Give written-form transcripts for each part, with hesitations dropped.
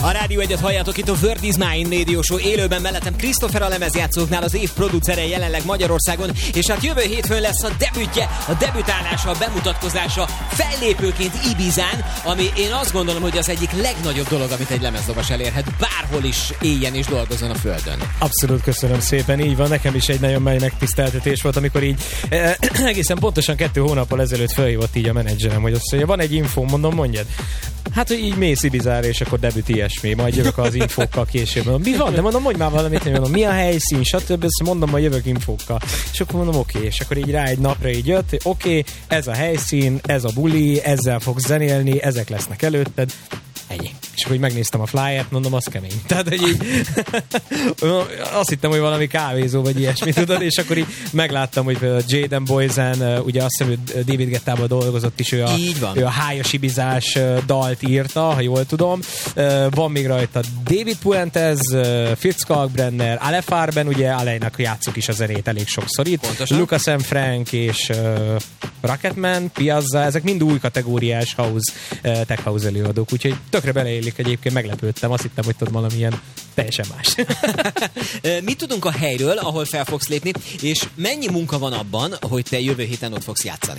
A Rádió 1-et halljátok itt a World is Mine Radio Show élőben, mellettem Christopher a lemezjátszóknál, az év producere jelenleg Magyarországon, és hát jövő hétfőn lesz a debütje, a debütálása, a bemutatkozása fellépőként Ibizán, ami én azt gondolom, hogy az egyik legnagyobb dolog, amit egy lemezlovas elérhet, bárhol is éljen és dolgozzon a földön. Abszolút, köszönöm szépen, így van, nekem is egy nagyon nagy megtiszteltetés volt, amikor így egészen pontosan 2 hónappal ezelőtt felhívott így a menedzserem, hogy azt mondja, van egy infó, mondom, mondjad. Hát, hogy így mész Ibizára, és akkor debüt ilyesmi, majd jövök az infókkal később. Mondom, mi van? De mondom, mondj már valamit, mondom, mi a helyszín, stb. Mondom, majd jövök infókkal. És akkor mondom, oké. És akkor így rá egy napra így jött, oké, ez a helyszín, ez a buli, ezzel fogsz zenélni, ezek lesznek előtted. Ennyi. És akkor így megnéztem a flyert, mondom, az kemény. Tehát, hogy így azt hittem, hogy valami kávézó, vagy ilyesmi, tudod, és akkor így megláttam, hogy a Jaden Boysen, ugye azt hiszem, hogy David Guettában dolgozott is, ő a hájas ibizás dalt írta, ha jól tudom. Van még rajta David Puentes, Fritz Kalkbrenner, Ale Farben, ugye Alejnak játszuk is a zenét elég sokszor itt. Pontosan. Lucas M. Frank és Rocketman, Piazza, ezek mind új kategóriás house, tech house előadók, úgyhogy tökre beleélik, egyébként meglepődtem, azt hittem, hogy tudod valamilyen teljesen más. Mit tudunk a helyről, ahol fel fogsz lépni, és mennyi munka van abban, hogy te jövő héten ott fogsz játszani?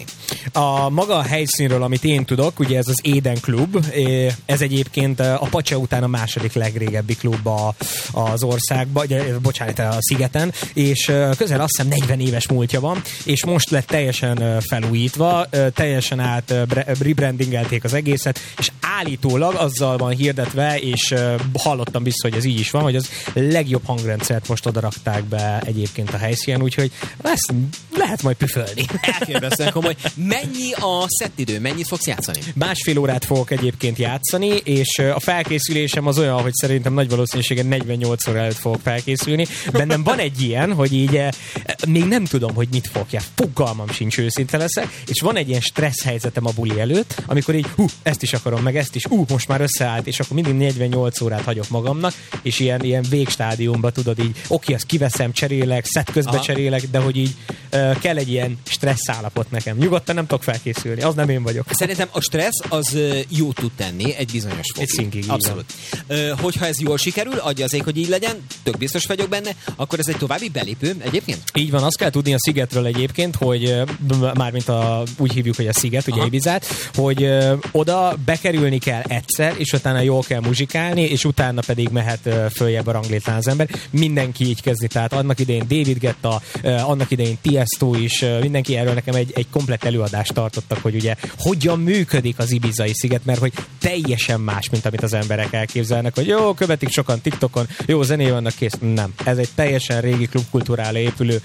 A maga a helyszínről, amit én tudok, ugye ez az Eden Klub, ez egyébként a Pacsa után a második legrégebbi klub az országban, bocsánat, a szigeten, és közel azt hiszem 40 éves múltja van, és most lett teljesen felújítva, teljesen rebrandingelték az egészet, és állítólag azzal van hirdetve, és hallottam vissza, hogy ez így is van, hogy az legjobb hangrendszert most oda rakták be egyébként a helyszínen, úgyhogy ezt lehet majd püfölni. Elkérdeztem komoly. Mennyi a szettidő? Mennyit fogsz játszani? 1,5 órát fogok egyébként játszani, és a felkészülésem az olyan, hogy szerintem nagy valószínűséggel 48 óra előtt fogok felkészülni. Bennem van egy ilyen, hogy így még nem tudom, hogy mit fogja. Fogalmam sincs, őszinte leszek, és van egy ilyen stressz helyzetem a buli előtt, amikor így ezt is akarom, meg ezt is, most már összeállt, és akkor mindig 48 órát hagyok magamnak, és ilyen végstádiumban tudod így, oké, azt kiveszem, cserélek, szett közben cserélek, de hogy így kell egy ilyen stressz állapot nekem. Nyugodtan nem tudok felkészülni, az nem én vagyok. Szerintem a stressz az jó tud tenni egy bizonyos fokig. Egy szinkig. Abszolút. Hogyha ez jól sikerül, adja az ég, hogy így legyen, tök biztos vagyok benne, akkor ez egy további belépő egyébként? Így van, azt kell tudni a szigetről egyébként, hogy mármint úgy hívjuk, hogy a sziget, ugye Ibizát, hogy oda bekerülni kell egyszer, és utána jól kell muzsikálni, és utána pedig mehet följebb a ranglétrán az ember. Mindenki így kezdi, tehát annak idején David Guetta, annak idején Tiesto is, mindenki erről nekem egy komplett előadást tartottak, hogy ugye hogyan működik az ibizai sziget, mert hogy teljesen más, mint amit az emberek elképzelnek, hogy jó, követik sokan TikTokon, jó, zené vannak, kész. Nem. Ez egy teljesen régi klubkultúrára épülő,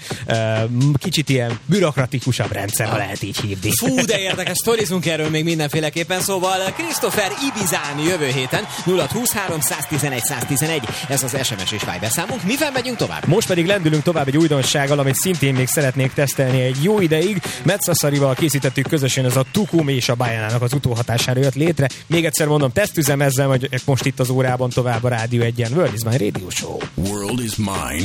kicsit ilyen bürokratikusabb rendszer, ha lehet így hívni. Fú, de érdekes, sztorizunk erről még mindenféleképpen, szóval Christopher Ibizán jövő héten 0623 111 111, ez az SMS és Viber számunk. Mivel megyünk tovább? Most pedig lendülünk tovább egy újdonsággal, amit szintén még szeretnék tesztelni egy jó ideig. Metszaszarival készítettük közösen, ez a Tukum és a Bajánának az utóhatására jött létre. Még egyszer mondom, tesztüzem ezzel, hogy most itt az órában tovább a Rádió 1-en. World is Mine Radio Show. World is Mine.